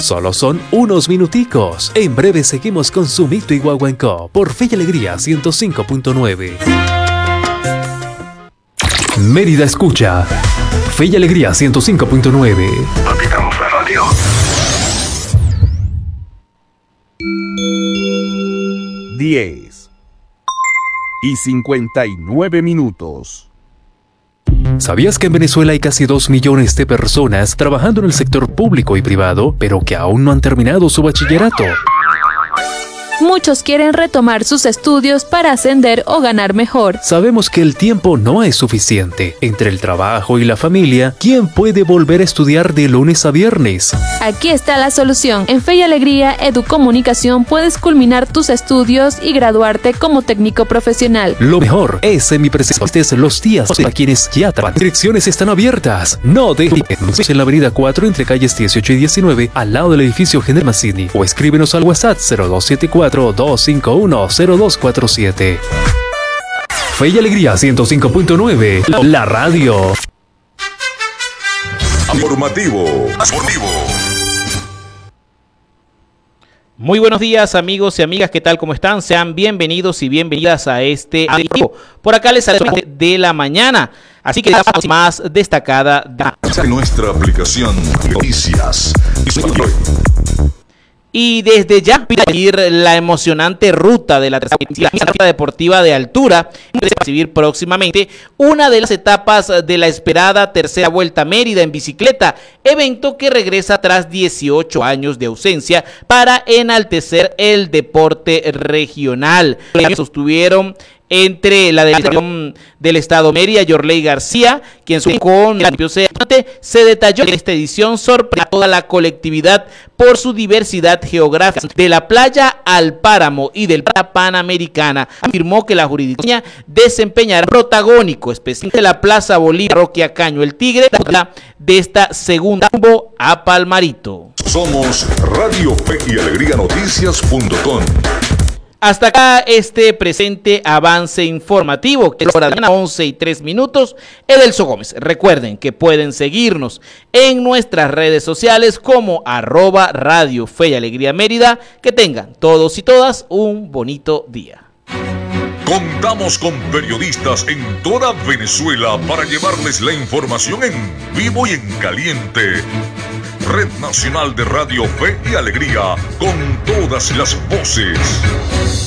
Solo son unos minuticos. En breve seguimos con Sumito y Guaguancó por Fe y Alegría 105.9. Mérida escucha Fe y Alegría 105.9. Capitamos la radio. 10:59. ¿Sabías que en Venezuela hay casi 2 millones de personas trabajando en el sector público y privado, pero que aún no han terminado su bachillerato? Muchos quieren retomar sus estudios para ascender o ganar mejor. Sabemos que el tiempo no es suficiente. Entre el trabajo y la familia, ¿quién puede volver a estudiar de lunes a viernes? Aquí está la solución. En Fe y Alegría Educomunicación puedes culminar tus estudios y graduarte como técnico profesional. Lo mejor es semipresenciales los días para quienes ya trabajan. Direcciones están abiertas. No dejes en la avenida 4 entre calles 18 y 19 al lado del edificio General Mazzini o escríbenos al WhatsApp 0274-251-0247. Fe y Alegría 105.9, la radio. Informativo. Muy buenos días, amigos y amigas, ¿qué tal? ¿Cómo están? Sean bienvenidos y bienvenidas a este video. Por acá les saludo de la mañana, así que la más destacada de nuestra aplicación Noticias. Y desde ya seguir la emocionante ruta de la tercera deportiva de altura, que va a recibir próximamente una de las etapas de la esperada tercera Vuelta a Mérida en bicicleta, evento que regresa tras 18 años de ausencia para enaltecer el deporte regional. Sostuvieron entre la delegación del Estado Mérida, Yorley García, quien con el se detalló que esta edición sorprendió a toda la colectividad por su diversidad geográfica, de la playa al páramo y del Panamericana. Afirmó que la jurisdicción desempeñará protagónico, especialmente la Plaza Bolívar, Roquia Caño, el Tigre, de esta segunda rumbo a Palmarito. Somos Radio Fe y Alegría Noticias.com. Hasta acá este presente avance informativo, que es hora de las 11:03. Edelso Gómez. Recuerden que pueden seguirnos en nuestras redes sociales como @Radio Fe y Alegría Mérida. Que tengan todos y todas un bonito día. Contamos con periodistas en toda Venezuela para llevarles la información en vivo y en caliente. Red Nacional de Radio Fe y Alegría, con todas las voces.